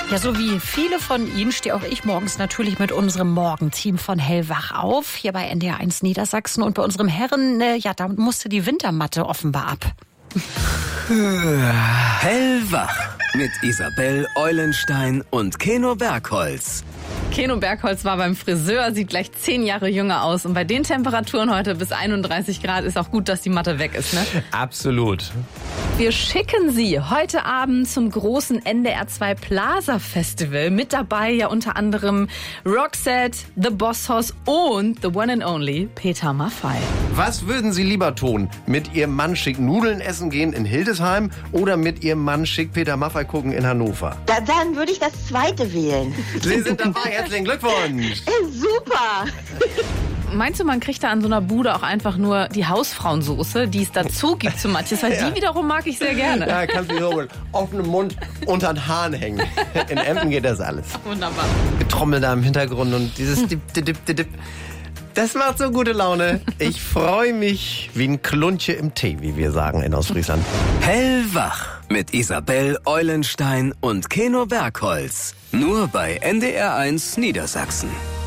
Ja, so wie viele von Ihnen stehe auch ich morgens natürlich mit unserem Morgenteam von Hellwach auf, hier bei NDR1 Niedersachsen. Und bei unserem Herren, da musste die Wintermatte offenbar ab. Hellwach mit Isabel Eulenstein und Keno Bergholz. Keno Bergholz war beim Friseur, sieht gleich 10 Jahre jünger aus. Und bei den Temperaturen heute bis 31 Grad ist auch gut, dass die Matte weg ist, ne? Absolut. Wir schicken Sie heute Abend zum großen NDR2 Plaza Festival. Mit dabei ja unter anderem Roxette, The Boss Hoss und the one and only Peter Maffay. Was würden Sie lieber tun? Mit Ihrem Mann schick Nudeln essen gehen in Hildesheim oder mit Ihrem Mann schick Peter Maffay gucken in Hannover? Dann würde ich das zweite wählen. Sie sind dabei, herzlichen Glückwunsch. Super. Meinst du, man kriegt da an so einer Bude auch einfach nur die Hausfrauensoße, die es dazu gibt zu manches? Weil die wiederum mag ich sehr gerne. Ja, kannst du so mit offenem Mund unter den Haaren hängen. In Emden geht das alles. Wunderbar. Getrommel da im Hintergrund und dieses Dip. Das macht so gute Laune. Ich freue mich wie ein Kluntje im Tee, wie wir sagen in Ostfriesland. Hellwach mit Isabel Eulenstein und Keno Bergholz. Nur bei NDR1 Niedersachsen.